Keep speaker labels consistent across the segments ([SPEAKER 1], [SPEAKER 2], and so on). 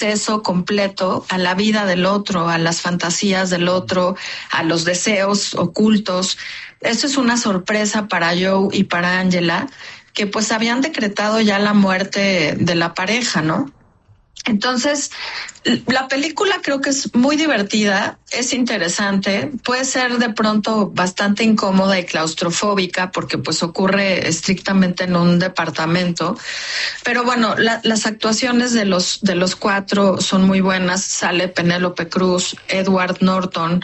[SPEAKER 1] acceso completo a la vida del otro, a las fantasías del otro, a los deseos ocultos. Eso es una sorpresa para Joe y para Angela, que pues habían decretado ya la muerte de la pareja, ¿no? Entonces, la película creo que es muy divertida, es interesante, puede ser de pronto bastante incómoda y claustrofóbica porque pues ocurre estrictamente en un departamento, pero bueno, las actuaciones de los cuatro son muy buenas. Sale Penélope Cruz, Edward Norton,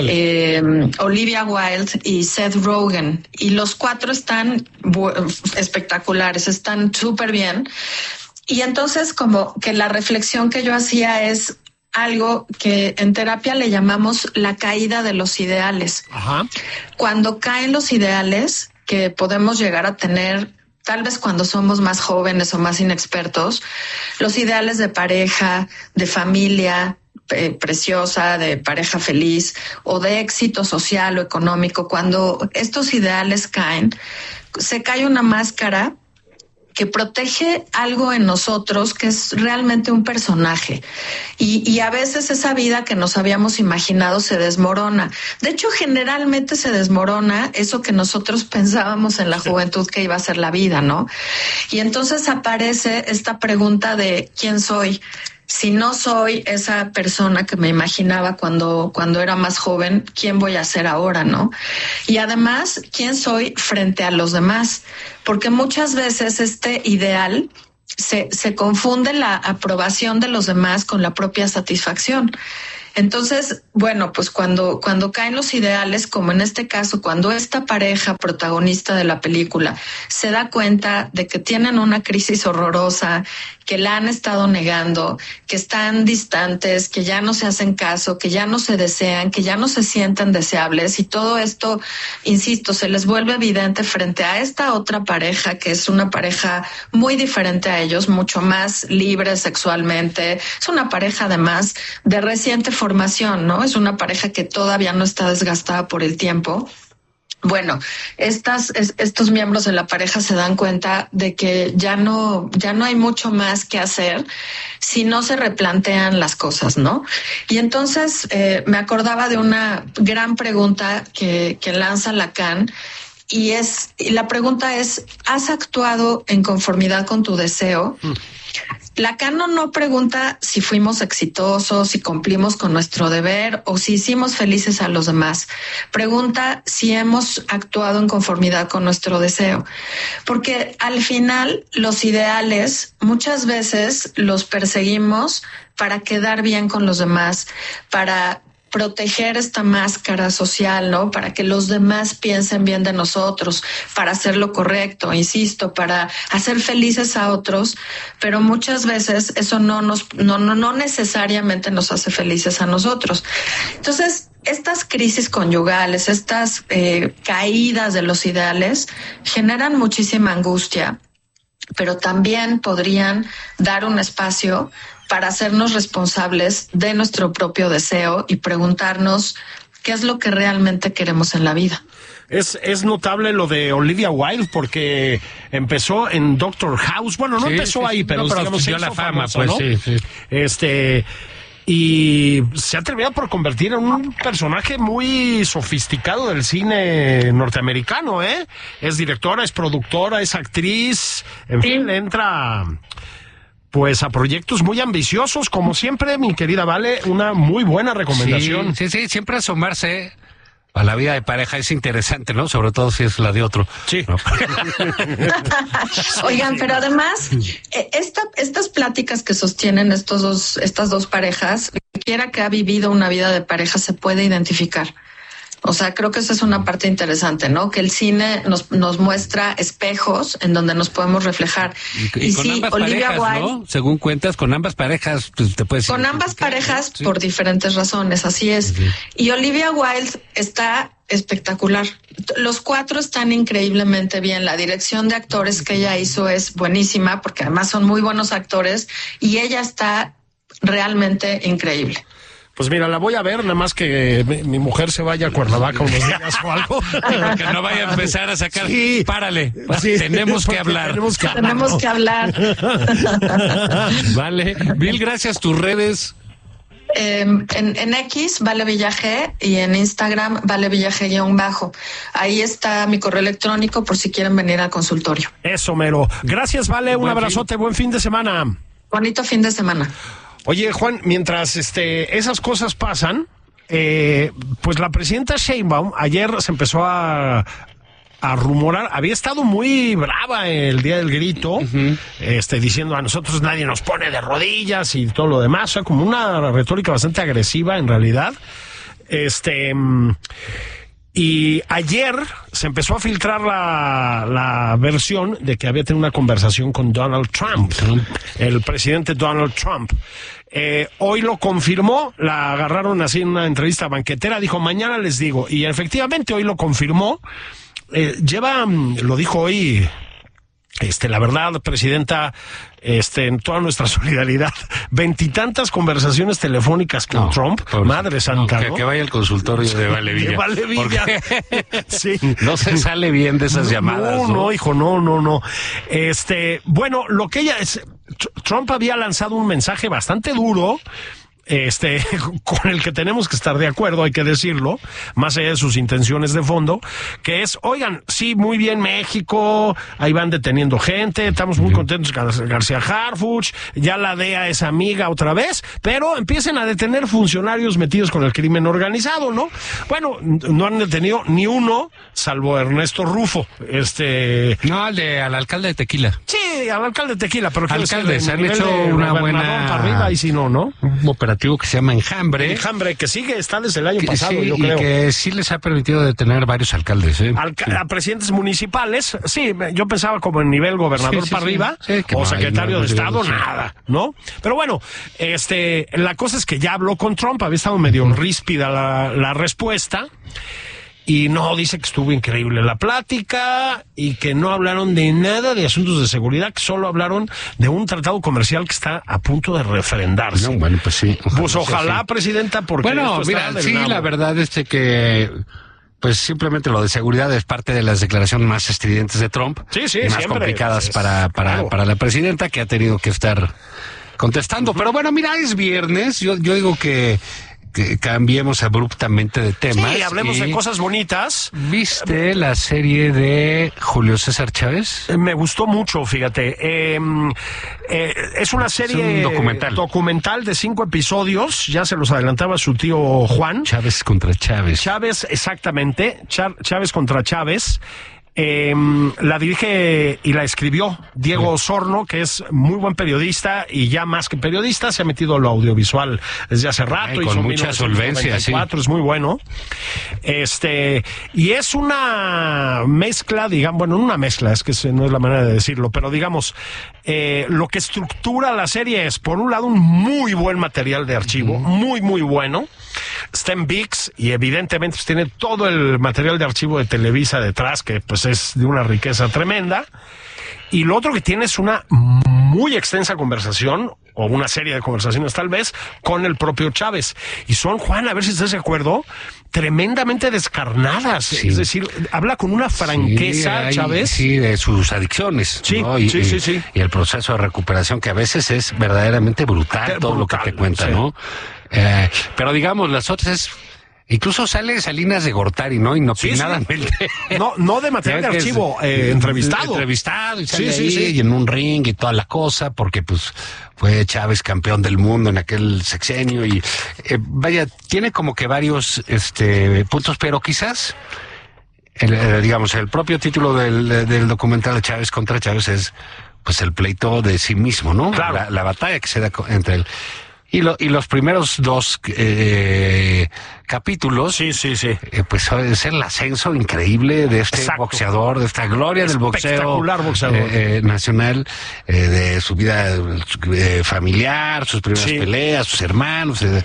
[SPEAKER 1] Olivia Wilde y Seth Rogen, y los cuatro están espectaculares, están súper bien. Y entonces como que la reflexión que yo hacía es algo que en terapia le llamamos la caída de los ideales. Ajá. Cuando caen los ideales que podemos llegar a tener, tal vez cuando somos más jóvenes o más inexpertos, los ideales de pareja, de familia preciosa, de pareja feliz o de éxito social o económico, cuando estos ideales caen, se cae una máscara que protege algo en nosotros que es realmente un personaje. Y a veces esa vida que nos habíamos imaginado se desmorona. De hecho, generalmente se desmorona eso que nosotros pensábamos en la juventud que iba a ser la vida, ¿no? Y entonces aparece esta pregunta de ¿quién soy? Si no soy esa persona que me imaginaba cuando era más joven, ¿quién voy a ser ahora, no? Y además, ¿quién soy frente a los demás? Porque muchas veces este ideal se confunde la aprobación de los demás con la propia satisfacción. Entonces, bueno, pues cuando caen los ideales, como en este caso, cuando esta pareja protagonista de la película se da cuenta de que tienen una crisis horrorosa, que la han estado negando, que están distantes, que ya no se hacen caso, que ya no se desean, que ya no se sienten deseables, y todo esto, insisto, se les vuelve evidente frente a esta otra pareja, que es una pareja muy diferente a ellos, mucho más libre sexualmente. Es una pareja además de reciente formación, ¿no? Es una pareja que todavía no está desgastada por el tiempo. Bueno, estos miembros de la pareja se dan cuenta de que ya no hay mucho más que hacer si no se replantean las cosas, ¿no? Y entonces me acordaba de una gran pregunta que lanza Lacan, y la pregunta es: ¿has actuado en conformidad con tu deseo? Lacan no pregunta si fuimos exitosos, si cumplimos con nuestro deber o si hicimos felices a los demás. Pregunta si hemos actuado en conformidad con nuestro deseo. Porque al final los ideales muchas veces los perseguimos para quedar bien con los demás, para proteger esta máscara social, ¿no? Para que los demás piensen bien de nosotros, para hacer lo correcto, insisto, para hacer felices a otros, pero muchas veces eso no necesariamente nos hace felices a nosotros. Entonces, estas crisis conyugales, estas caídas de los ideales generan muchísima angustia, pero también podrían dar un espacio para hacernos responsables de nuestro propio deseo y preguntarnos qué es lo que realmente queremos en la vida.
[SPEAKER 2] Es notable lo de Olivia Wilde porque empezó en Doctor House. Bueno, no empezó ahí, pero digamos,
[SPEAKER 3] dio la fama,
[SPEAKER 2] famoso,
[SPEAKER 3] pues,
[SPEAKER 2] ¿no?
[SPEAKER 3] Sí.
[SPEAKER 2] Y se ha terminado por convertir en un personaje muy sofisticado del cine norteamericano, ¿eh? Es directora, es productora, es actriz, en fin, entra pues a proyectos muy ambiciosos, como siempre, mi querida Vale, una muy buena recomendación.
[SPEAKER 3] Sí, siempre asomarse a la vida de pareja es interesante, ¿no? Sobre todo si es la de otro.
[SPEAKER 2] Sí.
[SPEAKER 3] ¿No?
[SPEAKER 1] Oigan, pero además, estas pláticas que sostienen estas dos parejas, cualquiera que ha vivido una vida de pareja se puede identificar. O sea, creo que esa es una parte interesante, ¿no? Que el cine nos muestra espejos en donde nos podemos reflejar.
[SPEAKER 3] Y con
[SPEAKER 1] sí,
[SPEAKER 3] ambas
[SPEAKER 1] Olivia
[SPEAKER 3] parejas,
[SPEAKER 1] Wilde,
[SPEAKER 3] ¿no? Según cuentas, con ambas parejas, pues te puedes...
[SPEAKER 1] con ambas parejas, ¿sí? Por diferentes razones, así es. Sí. Y Olivia Wilde está espectacular. Los cuatro están increíblemente bien. La dirección de actores que ella hizo es buenísima, porque además son muy buenos actores, y ella está realmente increíble.
[SPEAKER 2] Pues mira, la voy a ver, nada más que mi mujer se vaya a Cuernavaca unos días o algo.
[SPEAKER 3] Que no vaya a empezar a sacar.
[SPEAKER 2] Sí.
[SPEAKER 3] Párale.
[SPEAKER 2] Sí,
[SPEAKER 3] Tenemos que hablar.
[SPEAKER 1] Tenemos que hablar.
[SPEAKER 3] Vale. Bill, gracias. Tus redes.
[SPEAKER 1] En X, Vale Villa G, y en Instagram, Vale Villa G-bajo. Ahí está mi correo electrónico por si quieren venir al consultorio.
[SPEAKER 2] Eso, mero. Gracias, Vale. Un abrazote. Buen fin de semana.
[SPEAKER 1] Bonito fin de semana.
[SPEAKER 2] Oye, Juan, mientras esas cosas pasan, pues la presidenta Sheinbaum ayer se empezó a rumorar, había estado muy brava el día del grito, diciendo a nosotros nadie nos pone de rodillas y todo lo demás, o sea, como una retórica bastante agresiva en realidad. Y ayer se empezó a filtrar la versión de que había tenido una conversación con Donald Trump, el presidente Donald Trump. Hoy lo confirmó, la agarraron así en una entrevista banquetera, dijo mañana les digo, y efectivamente hoy lo confirmó. Lo dijo hoy, la verdad, presidenta, en toda nuestra solidaridad, 20 conversaciones telefónicas con Trump, madre santa,
[SPEAKER 3] que vaya al consultorio de Vale Villa.
[SPEAKER 2] De Vale Villa. Sí.
[SPEAKER 3] No se sale bien de esas llamadas.
[SPEAKER 2] No, hijo, no. Bueno, lo que Trump había lanzado un mensaje bastante duro, con el que tenemos que estar de acuerdo, hay que decirlo, más allá de sus intenciones de fondo, que es, oigan, sí, muy bien México, ahí van deteniendo gente, estamos muy contentos con García Harfuch, ya la DEA es amiga otra vez, pero empiecen a detener funcionarios metidos con el crimen organizado, ¿no? Bueno, no han detenido ni uno, salvo Ernesto Rufo,
[SPEAKER 3] No, al alcalde de Tequila.
[SPEAKER 2] Sí, al alcalde de Tequila, pero
[SPEAKER 3] alcaldes han hecho una buena
[SPEAKER 2] para arriba, y si no,
[SPEAKER 3] un operativo que se llama Enjambre.
[SPEAKER 2] Enjambre, que sigue, está desde el año pasado,
[SPEAKER 3] sí,
[SPEAKER 2] yo creo.
[SPEAKER 3] Y que sí les ha permitido detener varios alcaldes.
[SPEAKER 2] A presidentes municipales, sí, yo pensaba como en nivel gobernador para arriba, o secretario de Estado, nada, ¿no? Pero bueno, la cosa es que ya habló con Trump, había estado medio ríspida la respuesta. Y no, dice que estuvo increíble la plática y que no hablaron de nada de asuntos de seguridad, que solo hablaron de un tratado comercial que está a punto de refrendarse.
[SPEAKER 3] No, bueno, pues sí.
[SPEAKER 2] Ojalá, presidenta, porque...
[SPEAKER 3] Bueno, mira, sí, la verdad es que... Pues simplemente lo de seguridad es parte de las declaraciones más estridentes de Trump.
[SPEAKER 2] Sí,
[SPEAKER 3] más
[SPEAKER 2] siempre.
[SPEAKER 3] Complicadas para la presidenta, que ha tenido que estar contestando. Pero bueno, mira, es viernes, yo digo que cambiemos abruptamente de temas.
[SPEAKER 2] Sí, hablemos de cosas bonitas.
[SPEAKER 3] ¿Viste la serie de Julio César Chávez?
[SPEAKER 2] Me gustó mucho, fíjate. Es una serie...
[SPEAKER 3] Es un
[SPEAKER 2] documental de 5 episodios. Ya se los adelantaba su tío Juan.
[SPEAKER 3] Chávez contra Chávez.
[SPEAKER 2] Chávez, exactamente. Chávez contra Chávez. La dirige y la escribió Diego Osorno, que es muy buen periodista y ya más que periodista se ha metido a lo audiovisual desde hace rato.
[SPEAKER 3] Con mucha solvencia, sí.
[SPEAKER 2] Es muy bueno. Y es una mezcla, digamos, bueno, una mezcla, es que no es la manera de decirlo, pero digamos, lo que estructura la serie es, por un lado, un muy buen material de archivo, muy, muy bueno. Está en ViX y evidentemente pues tiene todo el material de archivo de Televisa detrás, que pues es de una riqueza tremenda. Y lo otro que tiene es una muy extensa conversación, o una serie de conversaciones tal vez, con el propio Chávez. Y son, Juan, a ver si estás de acuerdo, tremendamente descarnadas. Sí. Es decir, habla con una franqueza, Chávez.
[SPEAKER 3] Sí, de sus adicciones.
[SPEAKER 2] Sí,
[SPEAKER 3] ¿no?
[SPEAKER 2] Sí.
[SPEAKER 3] Y el proceso de recuperación, que a veces es verdaderamente brutal, todo lo que te cuenta, ¿no? Pero digamos, las otras es... Incluso sale Salinas de Gortari, ¿no? Inopinadamente.
[SPEAKER 2] Sí. No de material de archivo, entrevistado.
[SPEAKER 3] Entrevistado, y sale y en un ring y toda la cosa, porque pues fue Chávez campeón del mundo en aquel sexenio y vaya, tiene como que varios puntos, pero quizás digamos, el propio título del documental de Chávez contra Chávez es pues el pleito de sí mismo, ¿no?
[SPEAKER 2] Claro.
[SPEAKER 3] La batalla que se da entre él. Y los primeros 2 capítulos, pues es el ascenso increíble de este boxeador, de esta gloria del boxeo,
[SPEAKER 2] espectacular boxeador
[SPEAKER 3] nacional, de su vida familiar, sus primeras peleas, sus hermanos.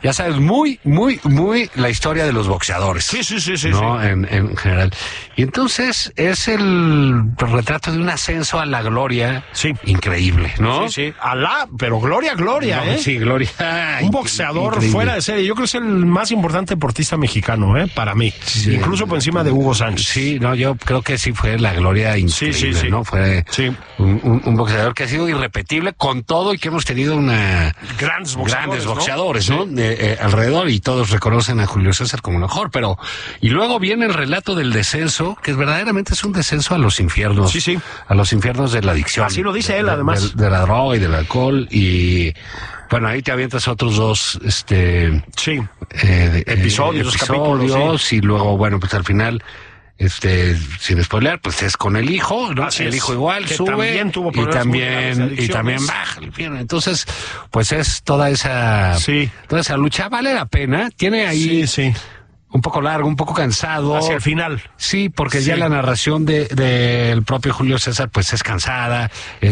[SPEAKER 3] ya sabes, muy la historia de los boxeadores.
[SPEAKER 2] Sí.
[SPEAKER 3] ¿No? En general. Y entonces es el retrato de un ascenso a la gloria increíble, ¿no?
[SPEAKER 2] Sí. Pero gloria,
[SPEAKER 3] no,
[SPEAKER 2] ¿eh?
[SPEAKER 3] Sí, gloria.
[SPEAKER 2] Un boxeador fuera de serie. Yo creo que es el más importante deportista mexicano, para mí. Sí. Incluso por encima de Hugo Sánchez.
[SPEAKER 3] Sí, no, yo creo que sí fue la gloria increíble, sí. ¿No? Fue un boxeador que ha sido irrepetible con todo y que hemos tenido grandes boxeadores, ¿no? Alrededor, y todos reconocen a Julio César como el mejor, pero y luego viene el relato del descenso, que verdaderamente es un descenso a los infiernos.
[SPEAKER 2] Sí.
[SPEAKER 3] A los infiernos de la adicción.
[SPEAKER 2] Así lo dice él, además.
[SPEAKER 3] De la droga y del alcohol, y bueno, ahí te avientas otros dos episodios, y luego, bueno, pues al final, sin spoiler, pues es con el hijo, ¿no?
[SPEAKER 2] Así
[SPEAKER 3] el hijo igual
[SPEAKER 2] que
[SPEAKER 3] sube
[SPEAKER 2] también tuvo
[SPEAKER 3] y también baja el infierno. Entonces, pues es toda esa lucha. Vale la pena. Tiene ahí un poco largo, un poco cansado.
[SPEAKER 2] Hacia el final.
[SPEAKER 3] Sí, porque ya la narración del propio Julio César, pues es cansada,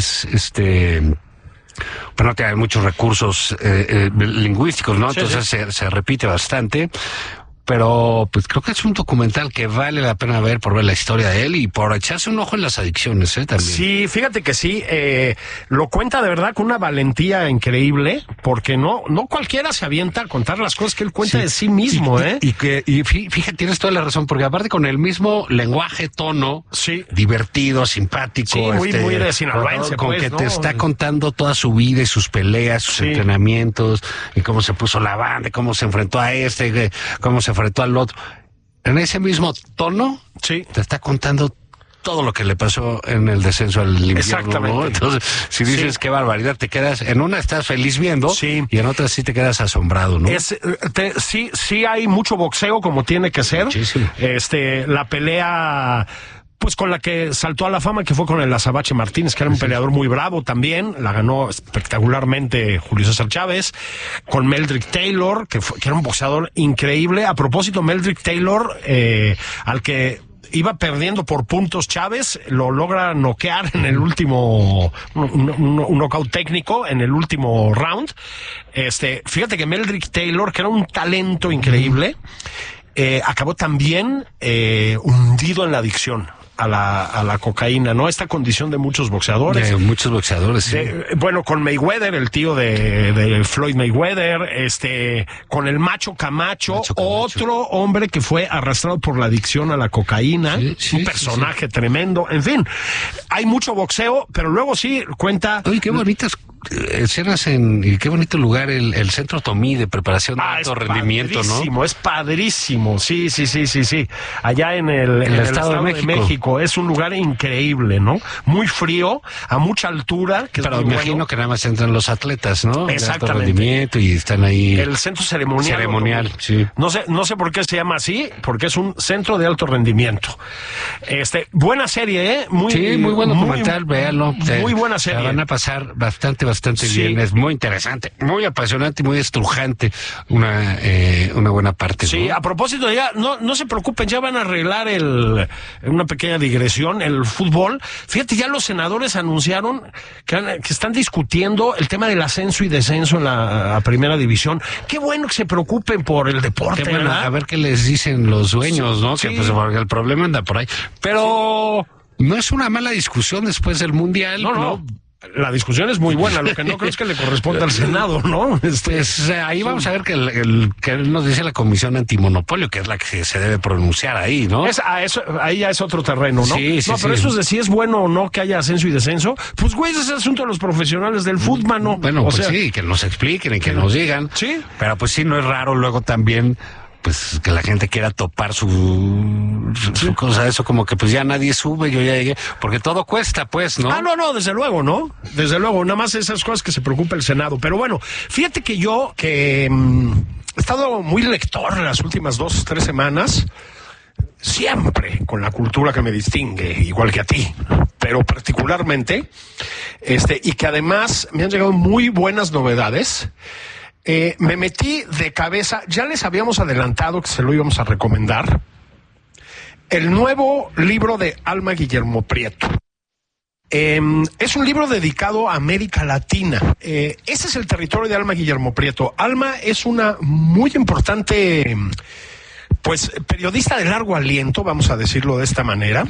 [SPEAKER 3] bueno, hay muchos recursos lingüísticos, ¿no? Entonces se repite bastante. Pero pues creo que es un documental que vale la pena ver por ver la historia de él y por echarse un ojo en las adicciones, también.
[SPEAKER 2] Sí, fíjate que sí, lo cuenta de verdad con una valentía increíble, porque no cualquiera se avienta a contar las cosas que él cuenta de sí mismo,
[SPEAKER 3] Y fíjate, tienes toda la razón, porque aparte con el mismo lenguaje, tono, divertido, simpático,
[SPEAKER 2] muy de sinaloense,
[SPEAKER 3] con que te está contando toda su vida y sus peleas, sus entrenamientos, y cómo se puso la banda, cómo se enfrentó a cómo se enfrentó al otro. En ese mismo tono, te está contando todo lo que le pasó en el descenso al infierno.
[SPEAKER 2] Exactamente.
[SPEAKER 3] ¿No? Entonces, si dices qué barbaridad, te quedas, en una estás feliz viendo, y en otra sí te quedas asombrado, ¿no?
[SPEAKER 2] Sí hay mucho boxeo como tiene que ser.
[SPEAKER 3] Muchísimo.
[SPEAKER 2] La pelea, pues con la que saltó a la fama, que fue con el Azabache Martínez, que era un peleador muy bravo también, la ganó espectacularmente Julio César Chávez, con Meldrick Taylor, que era un boxeador increíble. A propósito, Meldrick Taylor, al que iba perdiendo por puntos Chávez, lo logra noquear en el último, un knockout técnico en el último round. Fíjate que Meldrick Taylor, que era un talento increíble, acabó también hundido en la adicción a la cocaína, ¿no? Esta condición de muchos boxeadores.
[SPEAKER 3] Sí.
[SPEAKER 2] Bueno, con Mayweather, el tío de Floyd Mayweather, con el Macho Camacho, otro hombre que fue arrastrado por la adicción a la cocaína, un personaje tremendo. En fin, hay mucho boxeo, pero luego cuenta...
[SPEAKER 3] Oye, qué bonitas escenas y qué bonito lugar el Centro Tomí de preparación de alto rendimiento, ¿no?
[SPEAKER 2] Es padrísimo, sí. Allá en el Estado de México. Es un lugar increíble, ¿no? Muy frío, a mucha altura.
[SPEAKER 3] Pero me imagino que nada más entran los atletas, ¿no?
[SPEAKER 2] Exactamente.
[SPEAKER 3] De alto rendimiento y están ahí.
[SPEAKER 2] El centro ceremonial.
[SPEAKER 3] Sí.
[SPEAKER 2] No sé por qué se llama así, porque es un centro de alto rendimiento. Buena serie, muy
[SPEAKER 3] buen documental, véanlo.
[SPEAKER 2] Muy buena serie.
[SPEAKER 3] La van a pasar bastante bien. Es muy interesante, muy apasionante y muy estrujante. Una buena parte.
[SPEAKER 2] Sí,
[SPEAKER 3] ¿no?
[SPEAKER 2] A propósito, ya no se preocupen, ya van a arreglar una pequeña digresión, el fútbol. Fíjate, ya los senadores anunciaron que están discutiendo el tema del ascenso y descenso en la primera división. Qué bueno que se preocupen por el deporte,
[SPEAKER 3] bueno,
[SPEAKER 2] ¿verdad?
[SPEAKER 3] A ver qué les dicen los dueños, ¿no? Que pues porque el problema anda por ahí. Pero no es una mala discusión después del Mundial, ¿no?
[SPEAKER 2] La discusión es muy buena, lo que no creo es que le corresponde al Senado, ¿no?
[SPEAKER 3] Pues ahí vamos a ver que nos dice la Comisión Antimonopolio, que es la que se debe pronunciar ahí, ¿no?
[SPEAKER 2] Ahí ya es otro terreno, ¿no?
[SPEAKER 3] Sí.
[SPEAKER 2] Pero eso es de si es bueno o no que haya ascenso y descenso, pues güey, ese es asunto de los profesionales del fútbol, ¿no?
[SPEAKER 3] Bueno, que nos expliquen y que nos digan.
[SPEAKER 2] Sí.
[SPEAKER 3] Pero pues sí, no es raro luego también pues que la gente quiera topar su cosa, eso como que pues ya nadie sube, yo ya llegué, porque todo cuesta, pues, ¿no?
[SPEAKER 2] No, desde luego, ¿no? Desde luego, nada más esas cosas que se preocupa el Senado. Pero bueno, fíjate que yo, he estado muy lector en las últimas 2 o 3 semanas, siempre con la cultura que me distingue, igual que a ti, pero particularmente, y que además me han llegado muy buenas novedades. Me metí de cabeza, ya les habíamos adelantado que se lo íbamos a recomendar, el nuevo libro de Alma Guillermo Prieto. Es un libro dedicado a América Latina. Ese es el territorio de Alma Guillermo Prieto. Alma es una muy importante, pues, periodista de largo aliento, vamos a decirlo de esta manera.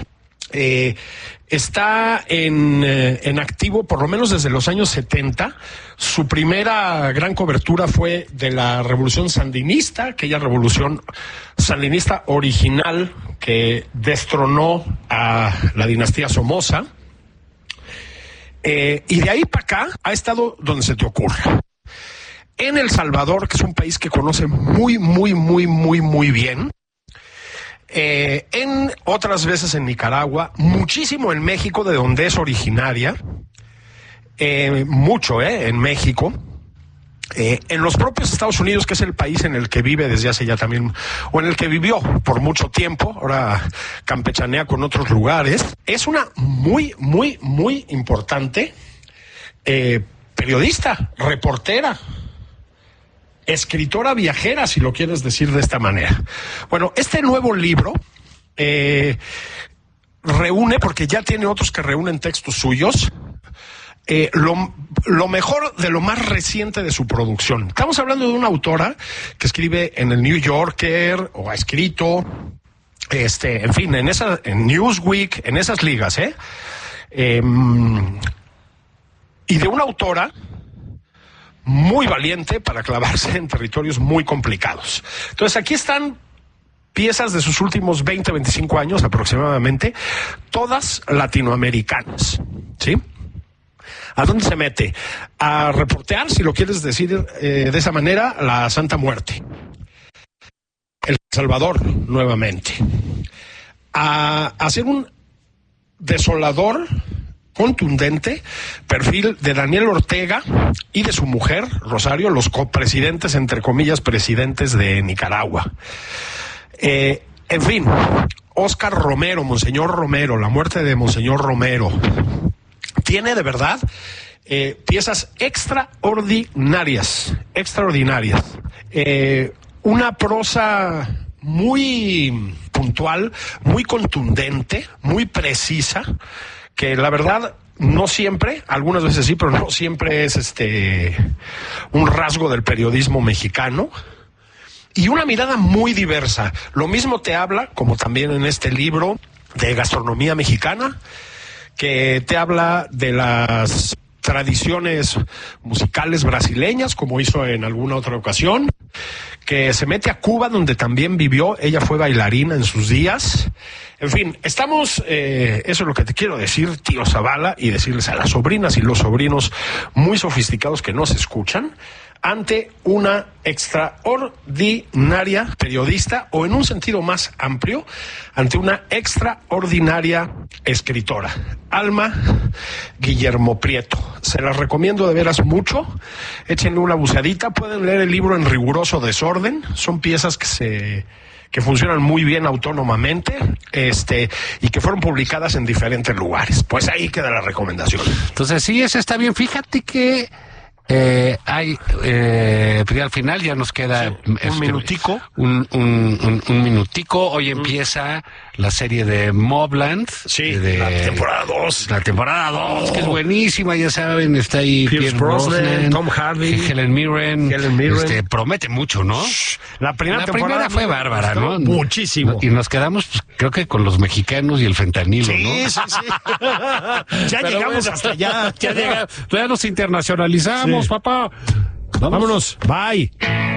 [SPEAKER 2] Está en activo por lo menos desde los años 70. Su primera gran cobertura fue de la revolución sandinista, aquella revolución sandinista original que destronó a la dinastía Somoza. Y de ahí para acá ha estado donde se te ocurra. En El Salvador, que es un país que conoce muy bien. En otras veces en Nicaragua, muchísimo en México, de donde es originaria, mucho en México, en los propios Estados Unidos, que es el país en el que vive desde hace ya también, o en el que vivió por mucho tiempo, ahora campechanea con otros lugares. Es una muy importante periodista, reportera, escritora viajera, si lo quieres decir de esta manera. Bueno, este nuevo libro reúne, porque ya tiene otros que reúnen textos suyos, lo mejor de lo más reciente de su producción. Estamos hablando de una autora que escribe en el New Yorker, o ha escrito, en fin, en Newsweek, en esas ligas, y de una autora muy valiente para clavarse en territorios muy complicados. Entonces, aquí están piezas de sus últimos 20-25 años aproximadamente, todas latinoamericanas, ¿sí? ¿A dónde se mete? A reportear, si lo quieres decir de esa manera, la Santa Muerte. El Salvador, nuevamente. A hacer un desolador, contundente perfil de Daniel Ortega y de su mujer, Rosario, los copresidentes, entre comillas, presidentes de Nicaragua. En fin, Óscar Romero, Monseñor Romero, la muerte de Monseñor Romero. Tiene de verdad piezas extraordinarias. Una prosa muy puntual, muy contundente, muy precisa, que la verdad no siempre, algunas veces sí, pero no siempre es un rasgo del periodismo mexicano, y una mirada muy diversa. Lo mismo te habla, como también en este libro, de gastronomía mexicana, que te habla de las tradiciones musicales brasileñas, como hizo en alguna otra ocasión, que se mete a Cuba, donde también vivió. Ella fue bailarina en sus días. En fin, estamos, eso es lo que te quiero decir, tío Zavala, y decirles a las sobrinas y los sobrinos muy sofisticados que nos escuchan, ante una extraordinaria periodista, o en un sentido más amplio, ante una extraordinaria escritora, Alma Guillermo Prieto. Se las recomiendo de veras mucho. Échenle una buceadita. Pueden leer el libro en riguroso desorden. Son piezas que funcionan muy bien autónomamente, y que fueron publicadas en diferentes lugares. Pues ahí queda la recomendación.
[SPEAKER 3] Entonces, sí, ese está bien. Fíjate que hay al final ya nos queda
[SPEAKER 2] un minutico.
[SPEAKER 3] Un minutico. Hoy empieza la serie de Mobland.
[SPEAKER 2] Sí, la temporada 2.
[SPEAKER 3] La temporada 2, que es buenísima, ya saben, está ahí
[SPEAKER 2] Pierce Brosnan, Tom Hardy,
[SPEAKER 3] Helen Mirren. Promete mucho, ¿no?
[SPEAKER 2] La primera temporada
[SPEAKER 3] fue bárbara, ¿no?
[SPEAKER 2] Muchísimo.
[SPEAKER 3] Y nos quedamos, pues, creo que con los mexicanos y el fentanilo,
[SPEAKER 2] sí,
[SPEAKER 3] ¿no?
[SPEAKER 2] Sí. Ya pero llegamos hasta allá.
[SPEAKER 3] Ya nos internacionalizamos, papá.
[SPEAKER 2] Vámonos. Bye.